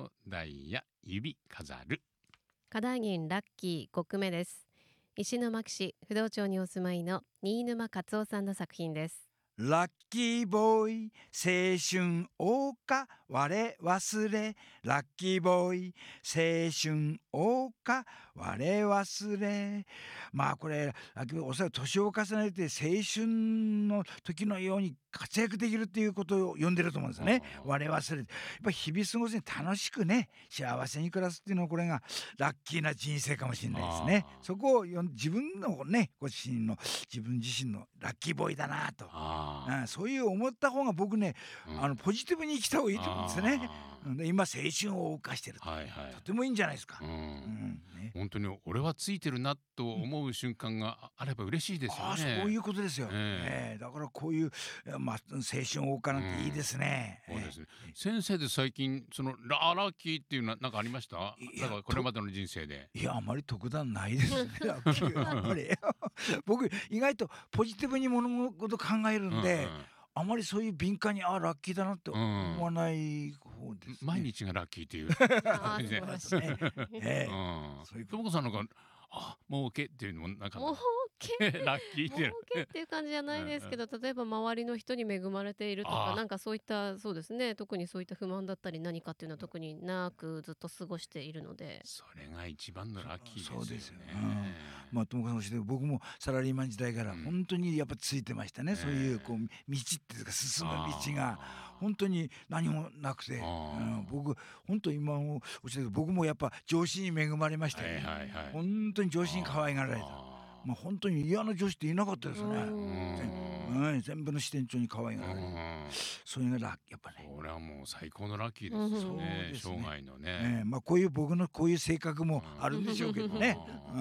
の台や指飾る。 課題銀ラッキー5句目です。石巻市不動町にお住まいの新沼勝夫さんの作品です。 ラッキーボーイ青春謳歌我忘れ、ラッキーボーイ青春謳歌我忘れ。まあこれおそらく年を重ねて青春の時のように活躍できるっていうことを呼んでると思うんですよね。我忘れてやっぱ日々過ごしに楽しくね幸せに暮らすっていうのはこれがラッキーな人生かもしれないですね。そこを自分のねご自身の自分自身のラッキーボーイだなと、そういう思った方が僕ね、ポジティブに生きた方がいいと思うんですよね。今青春を謳歌してると、とてもいいんじゃないですか。 本当に俺はついてるなと思う瞬間があれば嬉しいですよね。 そういうことですよ。だからこういう、青春謳歌なんていいですね。 そうですね。先生で最近そのラッキーっていうのは何かありました？だからこれまでの人生で。 いやあまり特段ないですね。ラッキーはやっぱり僕意外とポジティブに物事考えるんで、あまりそういう敏感にラッキーだなって思わない方ですね。 毎日がラッキーっていう。ともこさんなんか儲けっていうのもなんか儲けラッキーっていう儲けっていう感じじゃないですけど、例えば周りの人に恵まれているとか、なんかそういったそうですね、特にそういった不満だったり何かっていうのは特になくずっと過ごしているので、 それが一番のラッキーですよね。 そうですよね。まあともかくして僕もサラリーマン時代から本当にやっぱついてましたね。そういうこう道っていうか進む道が本当に何もなくて、僕本当今もおっしゃる僕もやっぱ上司に恵まれましたよね。本当に上司に可愛がられた。まあ本当に嫌な上司っていなかったですね。全部の支店長に可愛がられる。それがやっぱね。 これはもう最高のラッキーですよね。生涯のね。 まあこういう僕のこういう性格もあるんでしょうけどね。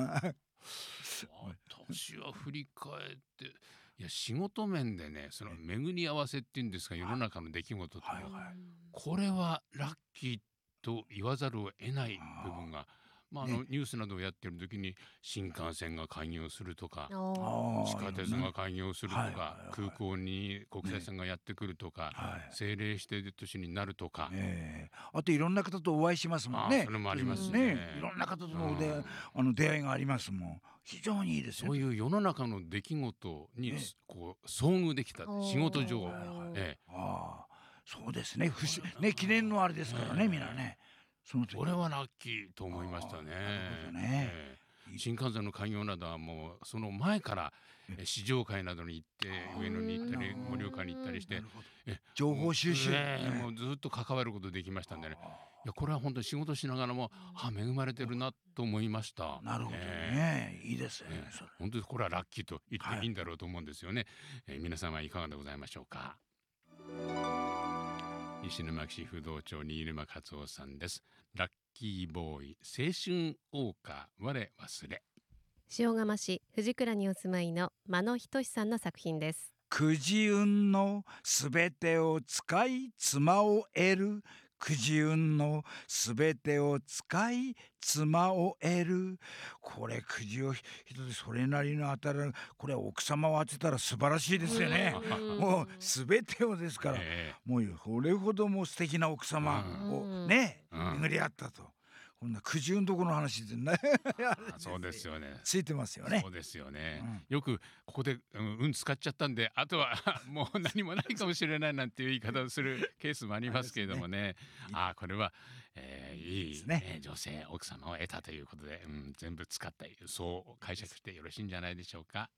私は振り返っていや仕事面でね、その巡り合わせっていうんですか、世の中の出来事ってこれはラッキーと言わざるを得ない部分が。ニュースなどをやってる時に新幹線が開業するとか地下鉄が開業するとか空港に国際線がやってくるとか政令指定都市になるとか、 あといろんな方とお会いしますもんね。 それもありますね。 いろんな方との出会いがありますもん。非常にいいですね。 そういう世の中の出来事にこう遭遇できた仕事上。 そうですね。記念のあれですからね、みんなね。 これはラッキーと思いましたね。新幹線の開業などはもうその前から試乗会などに行って上野に行ったり盛岡に行ったりして情報収集もうずっと関わることできましたんでね。いやこれは本当に仕事しながらも恵まれてるなと思いました。 なるほどね。いいですね。 本当にこれはラッキーと言っていいんだろうと思うんですよね。皆様いかがでございましょうか。石巻市不動町新沼勝夫さんです。ラッキーボーイ青春謳歌我忘れ。 塩釜市藤倉にお住まいの間野仁さんの作品です。 くじ運のすべてを使い妻を得る。くじ運のすべてを使い妻を得る。これくじを一つそれなりの当たる、これ奥様を当てたら素晴らしいですよね。もうすべてをですから、もうこれほども素敵な奥様をね巡り合ったと。こんなくじ運どこの話でねそうですよね。 ついてますよね。 そうですよね。よくここで運使っちゃったんであとはもう何もないかもしれないなんていう言い方をするケースもありますけれどもね。これはいい女性奥様を得たということで、全部使ったそう解釈してよろしいんじゃないでしょうか。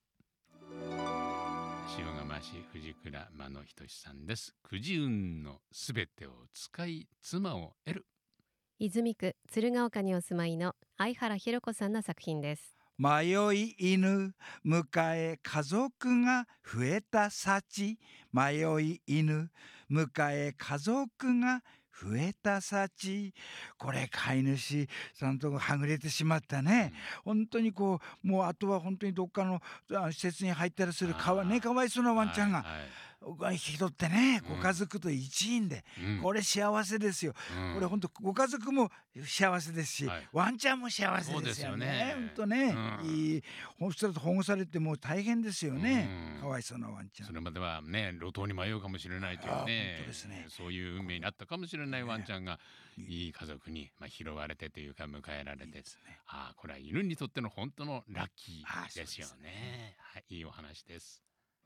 塩釜市藤倉間野仁さんです。くじ運のすべてを使い妻を得る。 泉区鶴岡にお住まいの相原弘子さんの作品です。 迷い犬迎え家族が増えた幸。迷い犬迎え家族が増えた幸。これ飼い主さんとはぐれてしまったね。本当にもうあとは本当にどっかの施設に入ったりするかわいそうなワンちゃんが引き取ってね、ご家族と一員で、これ幸せですよ。これ本当ご家族も幸せですし、ワンちゃんも幸せですよね。本当ね、いいほんと保護されてもう大変ですよね。かわいそうなワンちゃん。 それまではね、路頭に迷うかもしれないというね、 本当ですね。 そういう運命になったかもしれないワンちゃんが、いい家族に拾われてというか迎えられて、これは犬にとっての本当のラッキーですよね。はい、いいお話です。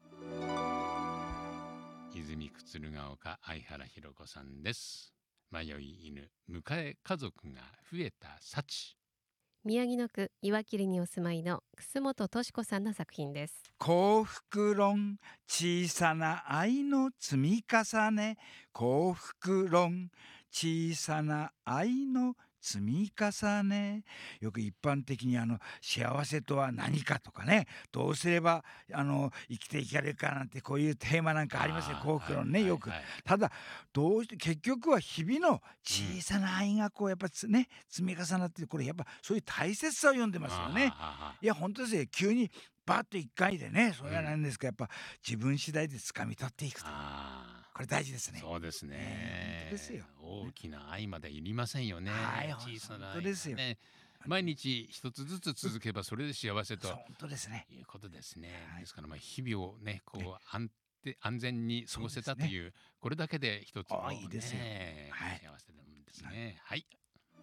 泉区鶴岡相原弘子さんです。迷い犬、迎え家族が増えた幸。 宮城野区岩切にお住まいの楠本敏子さんの作品です。 幸福論、小さな愛の積み重ね。幸福論、小さな愛の積み重ね。よく一般的に幸せとは何かとかね、どうすれば生きていけるかなんて、こういうテーマなんかありますよ、幸福論ね、よく。ただどうして結局は日々の小さな愛がこうやっぱね積み重なって、これやっぱそういう大切さを読んでますよね。いや本当ですよ。急にバッと一回でね、それはなんですか、やっぱ自分次第で掴み取っていくと。これ大事ですね。 そうですね。 本当ですよ。 大きな愛までいりませんよね。小さな愛ですよ。 毎日一つずつ続けばそれで幸せと本当ですね。 いうことですね。ですから日々をねこう安全に過ごせたというこれだけで一つの幸せなんですね。はい。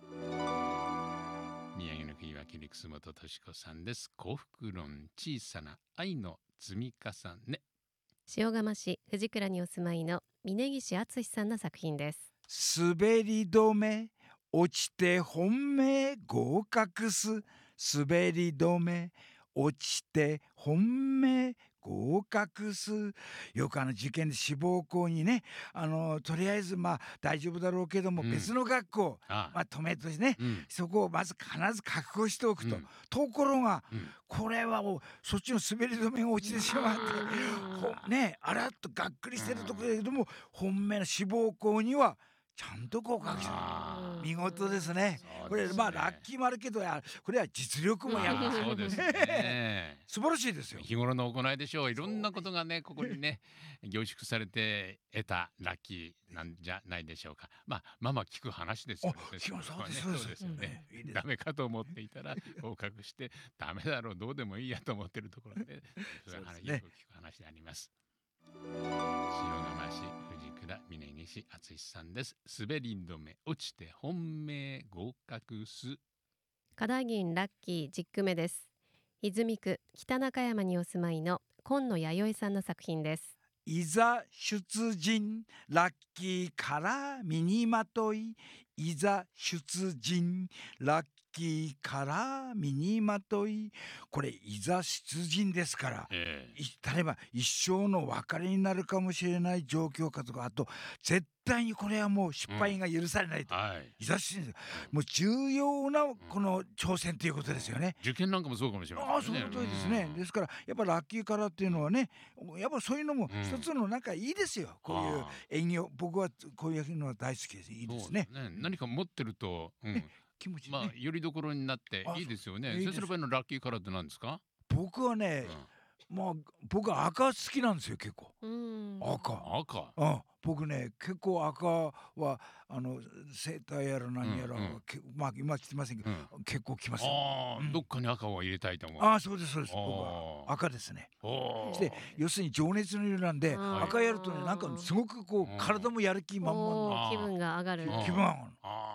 宮城の国は桐楠本敏子さんです。幸福論、小さな愛の積み重ね。 塩釜市藤倉にお住まいの峯岸敦さんの作品です。 滑り止め落ちて本命合格す。滑り止め落ちて本命合格す。よく受験で志望校にね、とりあえず大丈夫だろうけども、別の学校止めとしてね、そこをまず必ず確保しておくと。ところが、これはそっちの滑り止めが落ちてしまってね、あらっとがっくりしてるところだけども、本命の志望校にはちゃんと合格した。見事ですね。これラッキーもあるけど、これは実力もやる。 そうですね。 素晴らしいですよ。 日頃の行いでしょう。いろんなことがねここにね凝縮されて得たラッキーなんじゃないでしょうか。聞く話ですよね。そうですよね。ダメかと思っていたら合格してダメだろうどうでもいいやと思ってるところでよく聞く話であります。塩釜市藤倉峯岸敦さんです。滑り止め落ちて本命合格す。 課題銀ラッキー10句目です。泉区北中山にお住まいの今野弥生さんの作品です。 いざ出陣ラッキーから身にまとい。いざ出陣ラッキーから身にまとい。これいざ出陣ですから、例えば一生の別れになるかもしれない状況かとか、あと絶対にこれはもう失敗が許されないと、いざ出陣もう重要なこの挑戦ということですよね。 受験なんかもそうかもしれないですね。 そういうことですね。ですからやっぱラッキーからっていうのはね、やっぱそういうのも一つのなんかいいですよ。こういう演技を僕はこういうのは大好きです。いいですね。 何か持ってると気持ちいいね。 よりどころになっていいですよね。先生の場合のラッキーカラーって何ですか？ 僕はね、僕は赤好きなんですよ。結構赤。僕ね結構赤はセーターやら何やら今着てませんけど結構着ますよ。 どっかに赤を入れたいと思う。 そうですそうです。僕は赤ですね。して要するに情熱の色なんで、赤やるとねなんかすごくこう体もやる気満々 気分が上がる。 気分が上がる。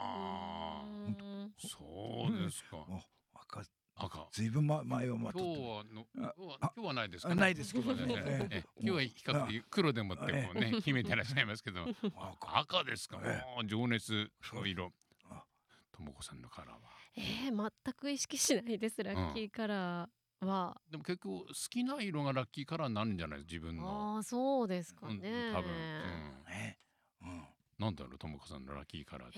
そうですか。赤。 ずいぶん前はまとって今日はないですか？ ないですけどね。今日は比較的黒でもってこうね決めてらっしゃいますけど、赤ですか？情熱の色。ともこさんのカラーは？ 全く意識しないです。ラッキーカラーは。 でも結構好きな色がラッキーカラーになるんじゃない？自分の。 そうですかね。 多分。なんだろう、ともこさんのラッキーカラーって。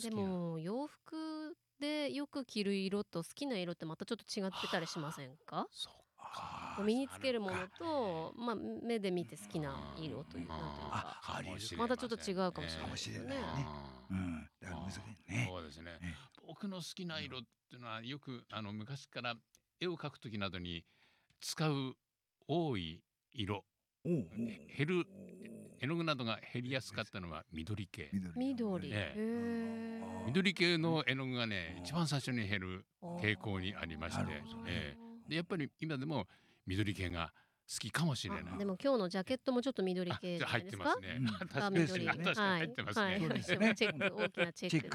でも洋服でよく着る色と好きな色ってまたちょっと違ってたりしませんか？身につけるものと目で見て好きな色というなんというかまたちょっと違うかもしれないですね。 そうですね。僕の好きな色っていうのはよく昔から絵を描くときなどに使う多い色減る絵の具などが減りやすかったのは緑系。 緑。 緑系の絵の具がね一番最初に減る傾向にありまして、でやっぱり今でも緑系が好きかもしれない。 でも今日のジャケットもちょっと緑系じゃないですか。 入ってますね。確かに入ってますね。 チェック、大きなチェック。